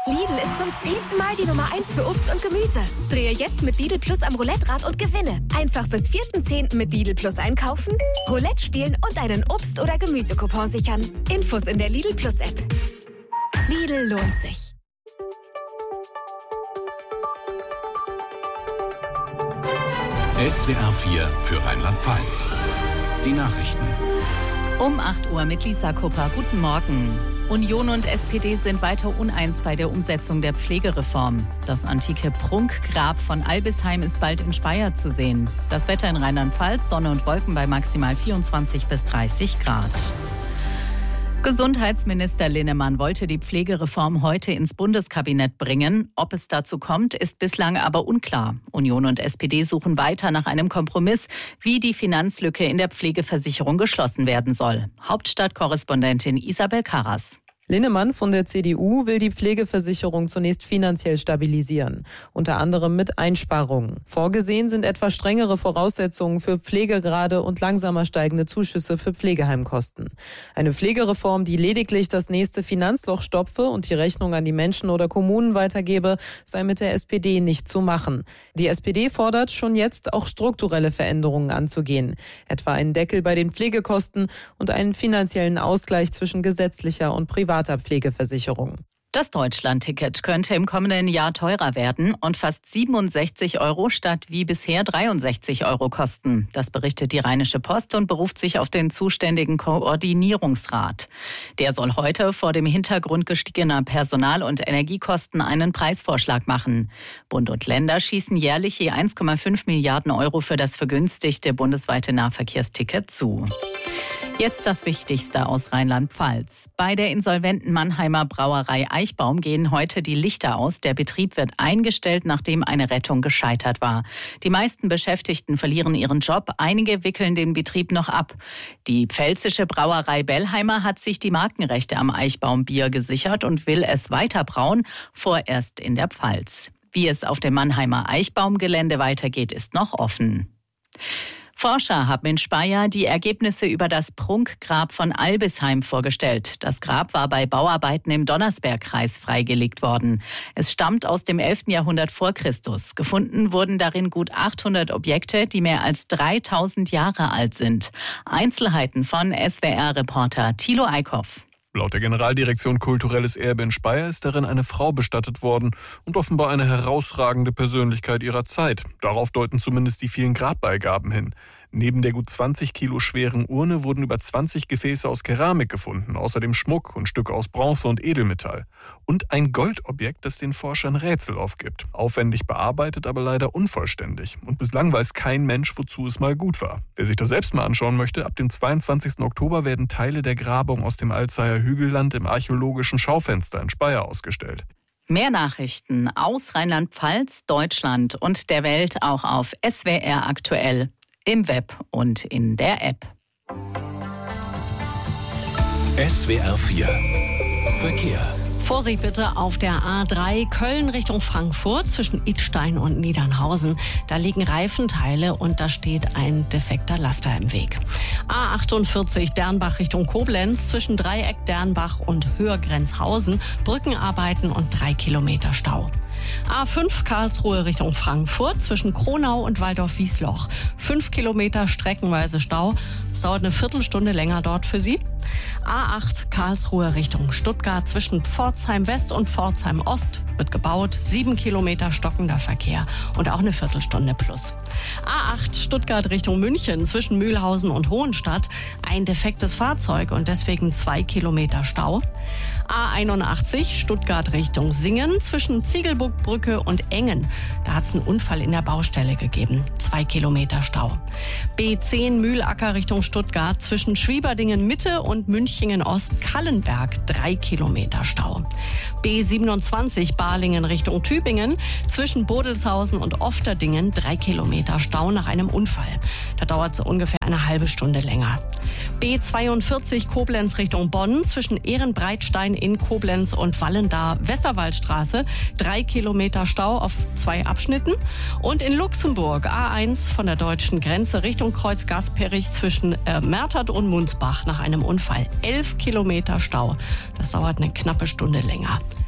Lidl ist zum 10. Mal die Nummer 1 für Obst und Gemüse. Drehe jetzt mit Lidl Plus am Roulette-Rad und gewinne. Einfach bis 4.10. mit Lidl Plus einkaufen, Roulette spielen und einen Obst- oder Gemüsecoupon sichern. Infos in der Lidl Plus App. Lidl lohnt sich. SWR 4 für Rheinland-Pfalz. Die Nachrichten. Um 8 Uhr mit Lisa Kupper. Guten Morgen. Union und SPD sind weiter uneins bei der Umsetzung der Pflegereform. Das antike Prunkgrab von Albisheim ist bald in Speyer zu sehen. Das Wetter in Rheinland-Pfalz, Sonne und Wolken bei maximal 24 bis 30 Grad. Gesundheitsminister Linnemann wollte die Pflegereform heute ins Bundeskabinett bringen. Ob es dazu kommt, ist bislang aber unklar. Union und SPD suchen weiter nach einem Kompromiss, wie die Finanzlücke in der Pflegeversicherung geschlossen werden soll. Hauptstadtkorrespondentin Isabel Karras. Linnemann von der CDU will die Pflegeversicherung zunächst finanziell stabilisieren, unter anderem mit Einsparungen. Vorgesehen sind etwa strengere Voraussetzungen für Pflegegrade und langsamer steigende Zuschüsse für Pflegeheimkosten. Eine Pflegereform, die lediglich das nächste Finanzloch stopfe und die Rechnung an die Menschen oder Kommunen weitergebe, sei mit der SPD nicht zu machen. Die SPD fordert schon jetzt auch strukturelle Veränderungen anzugehen, etwa einen Deckel bei den Pflegekosten und einen finanziellen Ausgleich zwischen gesetzlicher und privater Pflegeversicherung. Das Deutschland-Ticket könnte im kommenden Jahr teurer werden und fast 67 € statt wie bisher 63 € kosten. Das berichtet die Rheinische Post und beruft sich auf den zuständigen Koordinierungsrat. Der soll heute vor dem Hintergrund gestiegener Personal- und Energiekosten einen Preisvorschlag machen. Bund und Länder schießen jährlich je 1,5 Milliarden € für das vergünstigte bundesweite Nahverkehrsticket zu. Jetzt das Wichtigste aus Rheinland-Pfalz. Bei der insolventen Mannheimer Brauerei Eichbaum gehen heute die Lichter aus. Der Betrieb wird eingestellt, nachdem eine Rettung gescheitert war. Die meisten Beschäftigten verlieren ihren Job. Einige wickeln den Betrieb noch ab. Die pfälzische Brauerei Bellheimer hat sich die Markenrechte am Eichbaum-Bier gesichert und will es weiter brauen, vorerst in der Pfalz. Wie es auf dem Mannheimer Eichbaum-Gelände weitergeht, ist noch offen. Forscher haben in Speyer die Ergebnisse über das Prunkgrab von Albisheim vorgestellt. Das Grab war bei Bauarbeiten im Donnersbergkreis freigelegt worden. Es stammt aus dem 11. Jahrhundert vor Christus. Gefunden wurden darin gut 800 Objekte, die mehr als 3000 Jahre alt sind. Einzelheiten von SWR-Reporter Thilo Eickhoff. Laut der Generaldirektion Kulturelles Erbe in Speyer ist darin eine Frau bestattet worden und offenbar eine herausragende Persönlichkeit ihrer Zeit. Darauf deuten zumindest die vielen Grabbeigaben hin. Neben der gut 20 Kilo schweren Urne wurden über 20 Gefäße aus Keramik gefunden, außerdem Schmuck und Stücke aus Bronze und Edelmetall. Und ein Goldobjekt, das den Forschern Rätsel aufgibt. Aufwendig bearbeitet, aber leider unvollständig. Und bislang weiß kein Mensch, wozu es mal gut war. Wer sich das selbst mal anschauen möchte, ab dem 22. Oktober werden Teile der Grabung aus dem Alzeyer Hügelland im archäologischen Schaufenster in Speyer ausgestellt. Mehr Nachrichten aus Rheinland-Pfalz, Deutschland und der Welt auch auf SWR aktuell. Im Web und in der App. SWR 4 Verkehr. Vorsicht bitte auf der A3 Köln Richtung Frankfurt zwischen Idstein und Niedernhausen. Da liegen Reifenteile und da steht ein defekter Laster im Weg. A48 Dernbach Richtung Koblenz zwischen Dreieck Dernbach und Höhergrenzhausen. Brückenarbeiten und 3 Kilometer Stau. A5 Karlsruhe Richtung Frankfurt zwischen Kronau und Waldorf-Wiesloch. 5 Kilometer streckenweise Stau. Es dauert eine Viertelstunde länger dort für Sie. A8 Karlsruhe Richtung Stuttgart zwischen Pforzheim West und Pforzheim Ost wird gebaut. 7 Kilometer stockender Verkehr und auch eine Viertelstunde plus. A8 Stuttgart Richtung München zwischen Mühlhausen und Hohenstadt. Ein defektes Fahrzeug und deswegen 2 Kilometer Stau. A81 Stuttgart Richtung Singen zwischen Ziegelburgbrücke und Engen. Da hat es einen Unfall in der Baustelle gegeben. 2 Kilometer Stau. B10 Mühlacker Richtung Stuttgart zwischen Schwieberdingen Mitte und Münchingen Ost Kallenberg. 3 Kilometer Stau. B27 Balingen Richtung Tübingen zwischen Bodelshausen und Ofterdingen. 3 Kilometer Stau nach einem Unfall. Da dauert es ungefähr eine halbe Stunde länger. B42 Koblenz Richtung Bonn zwischen Ehrenbreitstein in Koblenz und Wallendar-Westerwaldstraße. 3 Kilometer Stau auf 2 Abschnitten. Und in Luxemburg A1 von der deutschen Grenze Richtung Kreuz Gasperich zwischen Mertert und Munsbach nach einem Unfall. 11 Kilometer Stau. Das dauert eine knappe Stunde länger.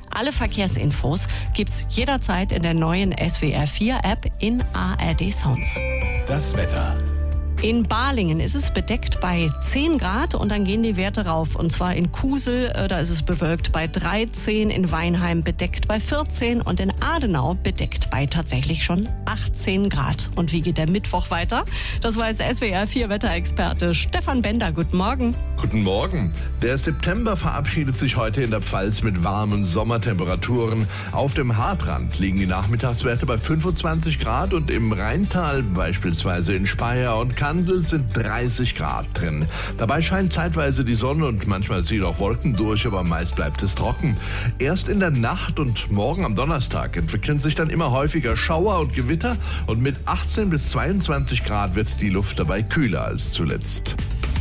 Alle Verkehrsinfos gibt's jederzeit in der neuen SWR4-App in ARD Sounds. Das Wetter. In Balingen ist es bedeckt bei 10 Grad und dann gehen die Werte rauf. Und zwar in Kusel, da ist es bewölkt bei 13, in Weinheim bedeckt bei 14 und in Adenau bedeckt bei tatsächlich schon 18 Grad. Und wie geht der Mittwoch weiter? Das weiß SWR4-Wetterexperte Stefan Bender. Guten Morgen. Guten Morgen. Der September verabschiedet sich heute in der Pfalz mit warmen Sommertemperaturen. Auf dem Haardrand liegen die Nachmittagswerte bei 25 Grad und im Rheintal, beispielsweise in Speyer und Kandel, sind 30 Grad drin. Dabei scheint zeitweise die Sonne und manchmal ziehen auch Wolken durch, aber meist bleibt es trocken. Erst in der Nacht und morgen am Donnerstag entwickeln sich dann immer häufiger Schauer und Gewitter und mit 18 bis 22 Grad wird die Luft dabei kühler als zuletzt.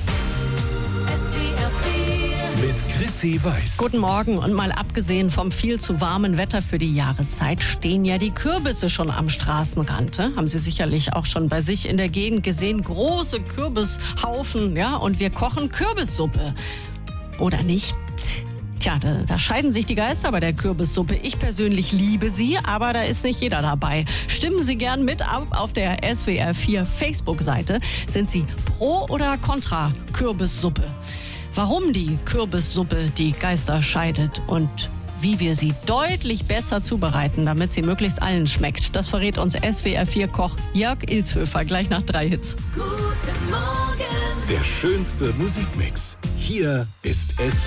Mit Chrissy Weiß. Guten Morgen. Und mal abgesehen vom viel zu warmen Wetter für die Jahreszeit stehen ja die Kürbisse schon am Straßenrand. Haben Sie sicherlich auch schon bei sich in der Gegend gesehen. Große Kürbishaufen, ja, und wir kochen Kürbissuppe. Oder nicht? Tja, da scheiden sich die Geister bei der Kürbissuppe. Ich persönlich liebe sie, aber da ist nicht jeder dabei. Stimmen Sie gern mit ab auf der SWR4 Facebook-Seite. Sind Sie pro oder contra Kürbissuppe? Warum die Kürbissuppe die Geister scheidet und wie wir sie deutlich besser zubereiten, damit sie möglichst allen schmeckt, das verrät uns SWR4-Koch Jörg Ilshöfer gleich nach 3 Hits. Guten Morgen. Der schönste Musikmix. Hier ist SWR.